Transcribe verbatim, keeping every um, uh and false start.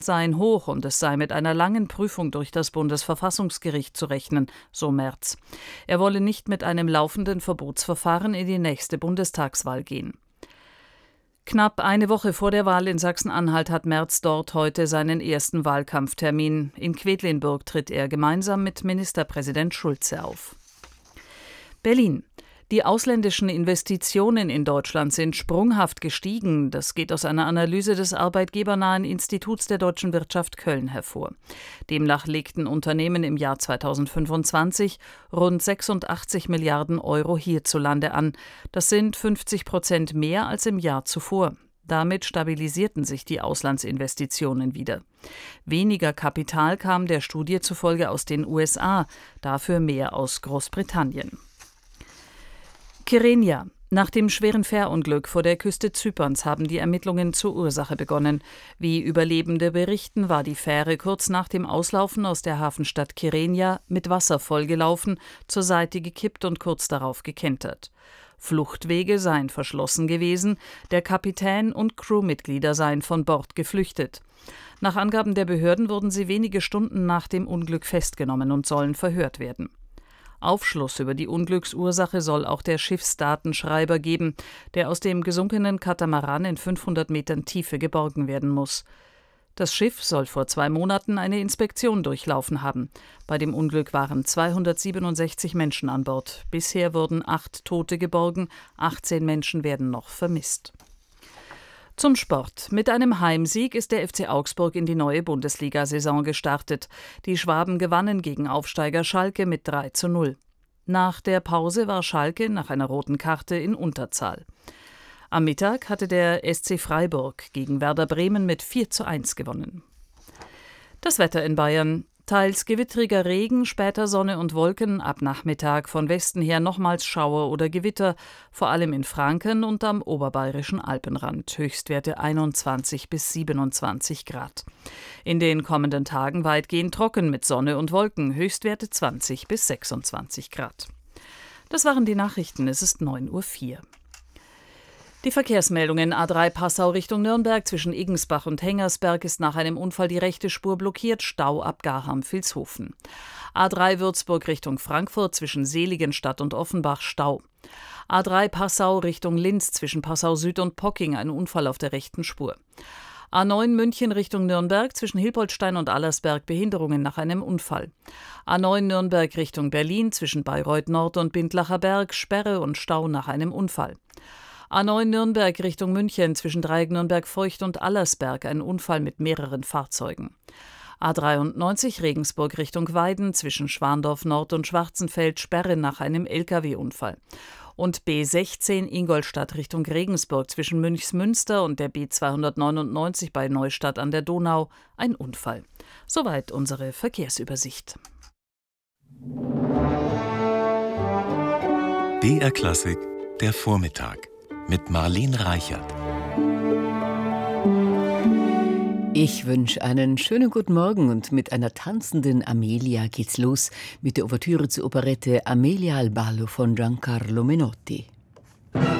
seien hoch und es sei mit einer langen Prüfung durch das Bundesverfassungsgericht zu rechnen, so Merz. Er wolle nicht mit einem laufenden Verbotsverfahren in die nächste Bundestagswahl gehen. Knapp eine Woche vor der Wahl in Sachsen-Anhalt hat Merz dort heute seinen ersten Wahlkampftermin. In Quedlinburg tritt er gemeinsam mit Ministerpräsident Schulze auf. Berlin. Die ausländischen Investitionen in Deutschland sind sprunghaft gestiegen. Das geht aus einer Analyse des arbeitgebernahen Instituts der deutschen Wirtschaft Köln hervor. Demnach legten Unternehmen im Jahr zweitausendfünfundzwanzig rund sechsundachtzig Milliarden Euro hierzulande an. Das sind fünfzig Prozent mehr als im Jahr zuvor. Damit stabilisierten sich die Auslandsinvestitionen wieder. Weniger Kapital kam der Studie zufolge aus den U S A, dafür mehr aus Großbritannien. Kyrenia. Nach dem schweren Fährunglück vor der Küste Zyperns haben die Ermittlungen zur Ursache begonnen. Wie Überlebende berichten, war die Fähre kurz nach dem Auslaufen aus der Hafenstadt Kyrenia mit Wasser vollgelaufen, zur Seite gekippt und kurz darauf gekentert. Fluchtwege seien verschlossen gewesen, der Kapitän und Crewmitglieder seien von Bord geflüchtet. Nach Angaben der Behörden wurden sie wenige Stunden nach dem Unglück festgenommen und sollen verhört werden. Aufschluss über die Unglücksursache soll auch der Schiffsdatenschreiber geben, der aus dem gesunkenen Katamaran in fünfhundert Metern Tiefe geborgen werden muss. Das Schiff soll vor zwei Monaten eine Inspektion durchlaufen haben. Bei dem Unglück waren zweihundertsiebenundsechzig Menschen an Bord. Bisher wurden acht Tote geborgen, achtzehn Menschen werden noch vermisst. Zum Sport. Mit einem Heimsieg ist der F C Augsburg in die neue Bundesliga-Saison gestartet. Die Schwaben gewannen gegen Aufsteiger Schalke mit drei zu null. Nach der Pause war Schalke nach einer roten Karte in Unterzahl. Am Mittag hatte der S C Freiburg gegen Werder Bremen mit vier zu eins gewonnen. Das Wetter in Bayern. Teils gewittriger Regen, später Sonne und Wolken, ab Nachmittag von Westen her nochmals Schauer oder Gewitter, vor allem in Franken und am oberbayerischen Alpenrand, Höchstwerte einundzwanzig bis siebenundzwanzig Grad. In den kommenden Tagen weitgehend trocken mit Sonne und Wolken, Höchstwerte zwanzig bis sechsundzwanzig Grad. Das waren die Nachrichten, es ist neun Uhr vier. Die Verkehrsmeldungen: A drei Passau Richtung Nürnberg zwischen Iggensbach und Hengersberg ist nach einem Unfall die rechte Spur blockiert, Stau ab Garham-Vilshofen. A drei Würzburg Richtung Frankfurt zwischen Seligenstadt und Offenbach, Stau. A drei Passau Richtung Linz zwischen Passau Süd und Pocking, ein Unfall auf der rechten Spur. A neun München Richtung Nürnberg zwischen Hilpoltstein und Allersberg, Behinderungen nach einem Unfall. A neun Nürnberg Richtung Berlin zwischen Bayreuth Nord und Bindlacher Berg, Sperre und Stau nach einem Unfall. A neun Nürnberg Richtung München zwischen Dreieck Nürnberg-Feucht und Allersberg, ein Unfall mit mehreren Fahrzeugen. A dreiundneunzig Regensburg Richtung Weiden zwischen Schwandorf Nord und Schwarzenfeld, Sperre nach einem L K W-Unfall. Und B sechzehn Ingolstadt Richtung Regensburg zwischen Münchsmünster und der B zweihundertneunundneunzig bei Neustadt an der Donau, ein Unfall. Soweit unsere Verkehrsübersicht. B R Klassik, der Vormittag mit Marlene Reichert. Ich wünsche einen schönen guten Morgen und mit einer tanzenden Amelia geht's los mit der Ouvertüre zur Operette Amelia al ballo von Giancarlo Menotti.